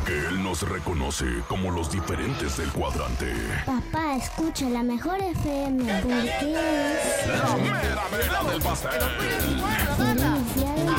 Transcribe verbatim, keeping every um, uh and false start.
porque él nos reconoce como los diferentes del cuadrante. Papá, escucha la mejor F M porque es... La mera mera del pastel.